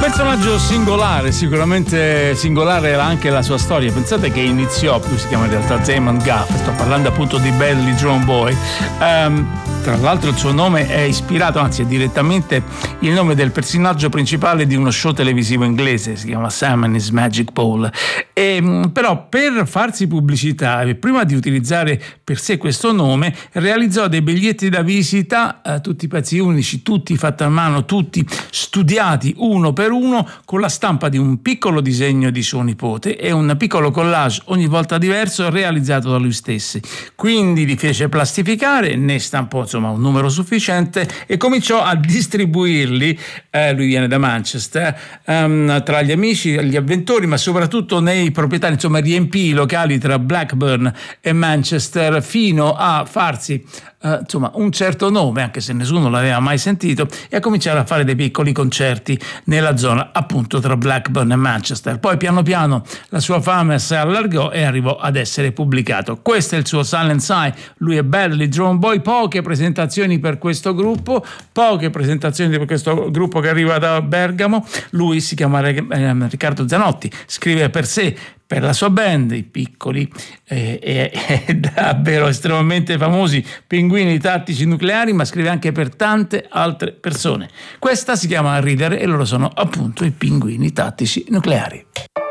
personaggio singolare, sicuramente singolare era anche la sua storia. Pensate che iniziò, lui si chiama in realtà Damon Guff, sto parlando appunto di Belly Drone Boy. Tra l'altro il suo nome è ispirato, anzi è direttamente il nome del personaggio principale di uno show televisivo inglese, si chiama Sam and His Magic Ball. Però per farsi pubblicità, prima di utilizzare per sé questo nome, realizzò dei biglietti da visita, tutti pezzi unici, tutti fatti a mano, tutti studiati uno per uno, con la stampa di un piccolo disegno di suo nipote e un piccolo collage ogni volta diverso realizzato da lui stesso. Quindi li fece plastificare, ne stampò insomma un numero sufficiente e cominciò a distribuirli, lui viene da Manchester, tra gli amici, gli avventori, ma soprattutto nei proprietari, insomma riempì i locali tra Blackburn e Manchester fino a farsi insomma un certo nome, anche se nessuno l'aveva mai sentito, e a cominciare a fare dei piccoli concerti nella zona appunto tra Blackburn e Manchester. Poi piano piano la sua fama si allargò e arrivò ad essere pubblicato. Questo è il suo Silent Sigh, lui è Belly Drone Boy. Poche presentazioni per questo gruppo che arriva da Bergamo. Lui si chiama Riccardo Zanotti, scrive per sé, per la sua band, i piccoli e davvero estremamente famosi Pinguini Tattici Nucleari, ma scrive anche per tante altre persone. Questa si chiama Ridere e loro sono appunto i Pinguini Tattici Nucleari.